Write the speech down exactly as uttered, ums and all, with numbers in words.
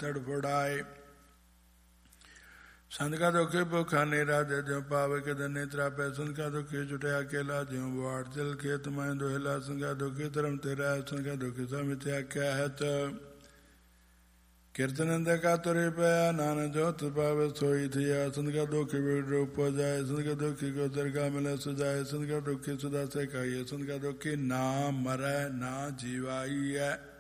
ਤੜਫੜਾਏ। ਸੰਤ ਕਾ ਦੁਖੀ ਭੁਖਾ ਨੇ ਰਾਜੇ ਜਿਉ ਪਾਵੇ ਕਿਤੇ ਨੇ ਤਰਾਪੈ। ਸੰਤ ਕਾ ਦੁਖੀ ਛੁਟਿਆ ਅਕੇਲਾ ਜਿਉ ਵਾੜ ਚਲ ਖੇਤ ਮੈਂ ਦੋਹਿਲਾ। ਸੰਤ ਕਾ ਦੁਖੀ ਧਰਮ ਤੇਰਾ ਸੰਤ ਕਾ ਦੁਖੀ ਸਭ ਆਖਿਆ ਹੈ। ਕੀਰਤਨ ਕਾ ਤੁਰੇ ਪਿਆ ਨਾਨਕ ਜੋਤ ਪਾਵੇ ਸੋਈ ਥਿਆ। ਸੰਤ ਕਾ ਦੁਖੀ ਵਿਰੂਪ ਜਾਏ। ਸੰਤ ਕਾ ਦੁਖੀ ਕੋ ਦਰਗਾ ਮਿਲੇ ਸੁਜਾਏ। ਸੰਤ ਕਾ ਦੁਖੀ ਸੁਦਾ ਸੇ ਖਾਈਏ। ਸੰਤ ਕਾ ਦੁਖੀ ਨਾ ਮਰੈ ਨਾ ਜੀਵਾਈਐ।